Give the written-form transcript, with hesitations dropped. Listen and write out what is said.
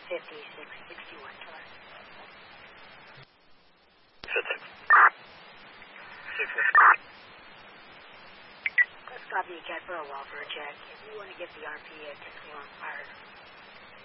5661. Let's copy you, Cat, for a welfare check. If you want to give the RP a 6 on fire.